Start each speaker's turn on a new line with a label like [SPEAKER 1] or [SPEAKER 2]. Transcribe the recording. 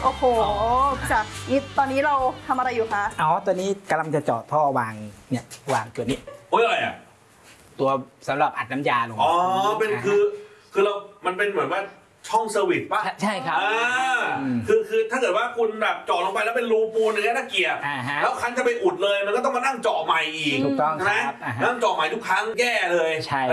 [SPEAKER 1] โอ้โหจ้ะนี่ตอนนี้เราทำอะไรอยู่คะ
[SPEAKER 2] อ๋อตัวนี้กำลังจะเจาะท่อวางเนี่ยวางตัวนี้
[SPEAKER 3] โอ้ยอะไรอ่ะ
[SPEAKER 2] ตัวสำหรับอัดน้ำยาลง
[SPEAKER 3] อ๋อเป็นคือเรา มันเป็นเหมือนว่าช่องเซอร์วิสป่ะ
[SPEAKER 2] ใช่ครับ
[SPEAKER 3] คือถ้าเกิดว่าคุณแบบเจาะลงไปแล้วเป็นรูปูนอย่างเงี้ยน่าเกลียดแล้วคันจะไปอุดเลยมันก็ต้องมานั่งเจาะใหม่อีก
[SPEAKER 2] ถูกต้อง
[SPEAKER 3] ใช่ไหม
[SPEAKER 2] ครับ
[SPEAKER 3] นั่งเจาะใหม่ทุกครั้งแย่เลย
[SPEAKER 2] ใช่